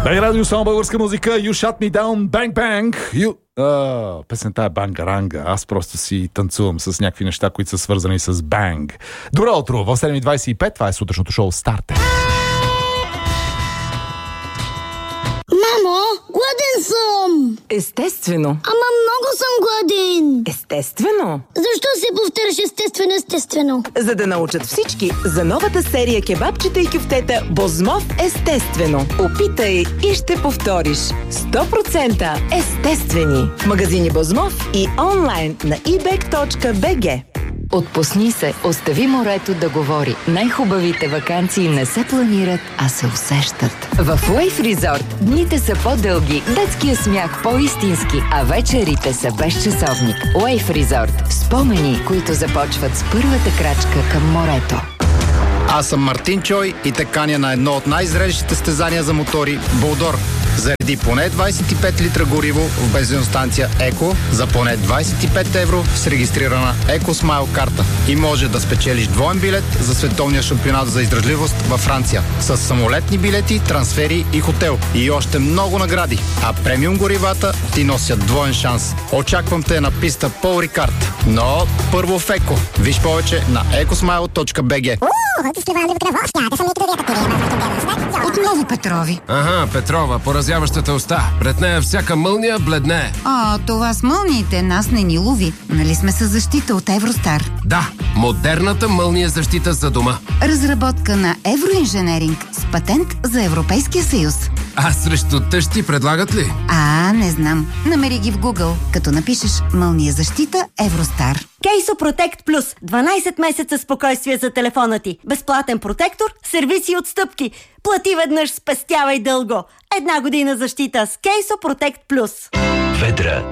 Бей радио, само българска музика. You shut me down, bang bang. Песента е бангаранга. Аз просто си танцувам с някакви неща, които са свързани с банг. Добро утро, в 7:25, това е сутрешното шоу Старте. Мамо, гладен съм! Естествено. Ама много съм гладен! Естествено. Защо се повтаряш естествено? За да научат всички за новата серия кебабчета и кюфтета Бозмов естествено. Опитай и ще повториш. 100% естествени. В магазини Бозмов и онлайн на ebek.bg. Отпусни се, остави морето да говори. Най-хубавите ваканции не се планират, а се усещат. В Wave Resort дните са по-дълги, детския смях по-истински, а вечерите са без часовник. Wave Resort. Спомени, които започват с първата крачка към морето. Аз съм Мартин Чой и те каня на едно от най-зрелищите състезания за мотори – Болдор. Зареди поне 25 литра гориво в бензиностанция Еко за поне 25 евро с регистрирана EcoSmile карта. И може да спечелиш двоен билет за световния шампионат за издръжливост във Франция. С самолетни билети, трансфери и хотел. И още много награди. А премиум горивата ти носят двоен шанс. Очаквам те на писта Пол Рикард. Но първо в Еко. Виж повече на ecosmile.bg. Отново Петрови. Ага, Петрова, поразяващата уста. Пред нея всяка мълния бледнее. Това с мълниите нас не ни лови. Нали сме с защита от Евростар? Да, модерната мълния защита за дома. Разработка на Евроинженеринг с патент за Европейския съюз. А срещу тъщи предлагат ли? Не знам. Намери ги в Google, като напишеш мълния защита Евростар. Кейсо Протект Плюс. 12 месеца спокойствие за телефона ти. Безплатен протектор, сервиси и отстъпки. Плати веднъж, спестявай дълго. 1 година защита с Кейсо Протект Плюс. Ведра